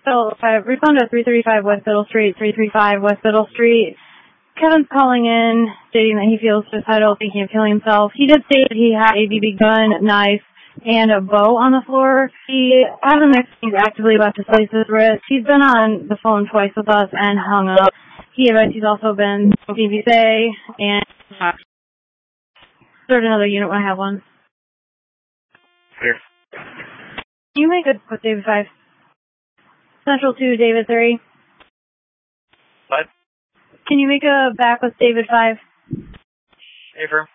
So, respond to 335 West Biddle Street, 335 West Biddle Street. Kevin's calling in, stating that he feels suicidal, thinking of killing himself. He did state that he had a BB gun, knife, and a bow on the floor. He hasn't he's actively about to slice his wrist. He's been on the phone twice with us and hung up. He admits he's also been PVC and start another unit when I have one. Here. Can you make it with David 5? Central 2, David 3. What? Can you make a back with David 5? Affirm.